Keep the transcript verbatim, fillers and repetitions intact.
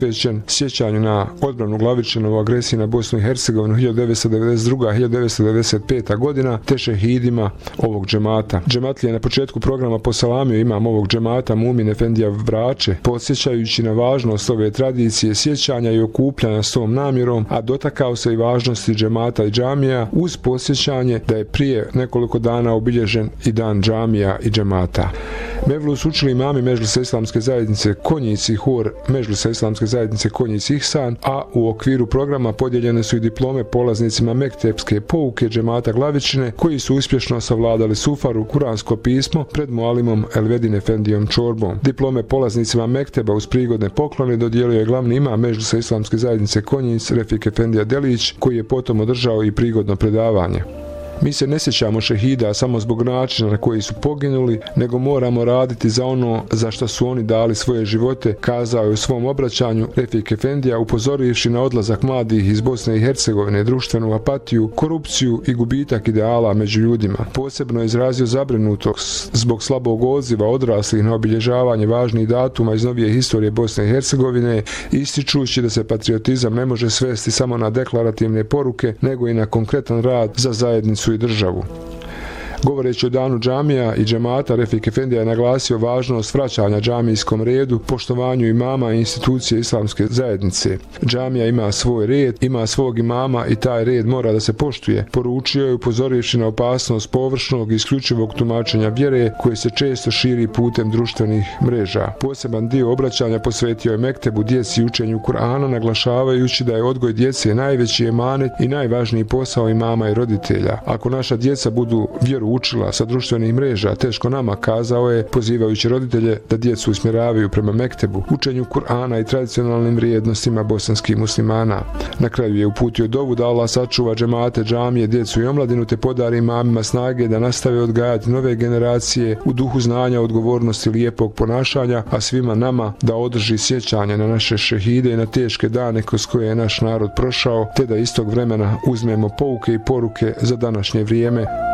posvećen sjećanju na odbranu Glavičinovu agresiji na Bosnu i Hercegovinu hiljadu devetsto devedeset druga. do hiljadu devetsto devedeset peta. godina te šehidima ovog džemata. Džematlija je na početku programa posalamio imam ovog džemata Mumin Efendija Vrače, podsjećajući na važnost ove tradicije sjećanja i okupljanja s tom namjerom, a dotakao se i važnosti džemata i džamija uz posjećanje da je prije nekoliko dana obilježen i dan džamija i džemata. Mevlu su učili imami Medžlisa Islamske zajednice Konjic i hor Medžlisa Islamske zajednice Konjic Ihsan, a u okviru programa podijeljene su i diplome polaznicima mektepske pouke džemata Glavičine koji su uspješno savladali sufaru, kuransko pismo pred mualimom Elvedin Efendijom Čorbom. Diplome polaznicima mekteba uz prigodne poklone dodijelio je glavni imam Medžlisa Islamske zajednice Konjic Refik Efendija Delić, koji je potom održao i prigodno predavanje. Mi se ne sjećamo šehida samo zbog načina na koji su poginuli, nego moramo raditi za ono za što su oni dali svoje živote, kazao je u svom obraćanju Refik Efendija, upozorivši na odlazak mladih iz Bosne i Hercegovine, društvenu apatiju, korupciju i gubitak ideala među ljudima. Posebno je izrazio zabrinutost zbog slabog odziva odraslih na obilježavanje važnih datuma iz novije historije Bosne i Hercegovine, ističući da se patriotizam ne može svesti samo na deklarativne poruke, nego i na konkretan rad za zajednicu i državu. Govoreći o danu džamija i džemata, Refik Efendija je naglasio važnost vraćanja džamijskom redu, poštovanju imama i institucije islamske zajednice. Džamija ima svoj red, ima svog imama i taj red mora da se poštuje. Poručio je upozorivši na opasnost površnog i isključivog tumačenja vjere koje se često širi putem društvenih mreža. Poseban dio obraćanja posvetio je mektebu, djeci i učenju Kur'ana, naglašavajući da je odgoj djece najveći emanet i najvažniji posao imama i roditelja. Ako naša djeca budu vjeru učila sa društvenih mreža, teško nama, kazao je, pozivajući roditelje da djecu usmjeravaju prema mektebu, učenju Kur'ana i tradicionalnim vrijednostima bosanskih muslimana. Na kraju je uputio dovu da Allah sačuva džemate, džamije, djecu i omladinu te podari imamima snage da nastave odgajati nove generacije u duhu znanja, odgovornosti, lijepog ponašanja, a svima nama da održi sjećanje na naše šehide i na teške dane kroz koje je naš narod prošao, te da istog vremena uzmemo pouke i poruke za današnje vrijeme.